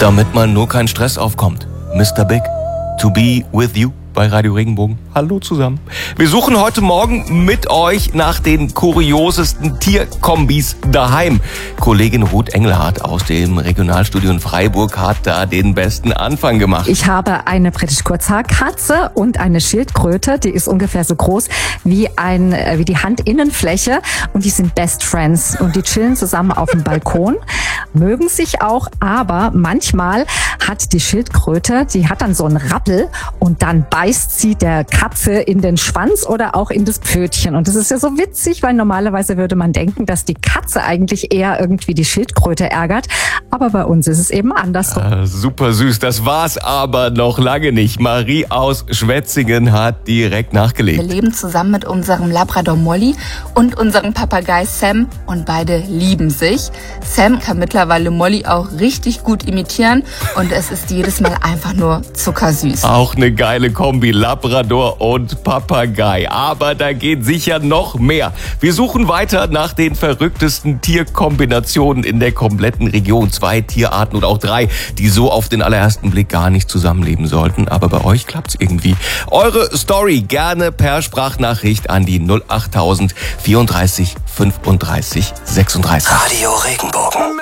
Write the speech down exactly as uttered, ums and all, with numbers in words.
damit man nur keinen Stress aufkommt. Mister Big, to be with you bei Radio Regenbogen. Hallo zusammen. Wir suchen heute Morgen mit euch nach den kuriosesten Tierkombis daheim. Kollegin Ruth Engelhardt aus dem Regionalstudio in Freiburg hat da den besten Anfang gemacht. Ich habe eine britisch Kurzhaarkatze und eine Schildkröte, die ist ungefähr so groß wie ein wie die Handinnenfläche und die sind Best Friends und die chillen zusammen auf dem Balkon, mögen sich auch, aber manchmal hat die Schildkröte, die hat dann so einen Rappel und dann beißt sie der Katze in den Schwanz oder auch in das Pfötchen. Und das ist ja so witzig, weil normalerweise würde man denken, dass die Katze eigentlich eher irgendwie die Schildkröte ärgert. Aber bei uns ist es eben andersrum. Ah, super süß, das war's aber noch lange nicht. Marie aus Schwetzingen hat direkt nachgelegt. Wir leben zusammen mit unserem Labrador Molly und unserem Papagei Sam und beide lieben sich. Sam kann mittlerweile Molly auch richtig gut imitieren und es ist jedes Mal einfach nur zuckersüß. Auch eine geile Kombi, Labrador und Papagei. Aber da geht sicher noch mehr. Wir suchen weiter nach den verrücktesten Tierkombinationen in der kompletten Region. Zwei Tierarten oder auch drei, die so auf den allerersten Blick gar nicht zusammenleben sollten. Aber bei euch klappt's irgendwie. Eure Story gerne per Sprachnachricht an die null acht tausend vierunddreißig fünfunddreißig sechsunddreißig. Radio Regenbogen.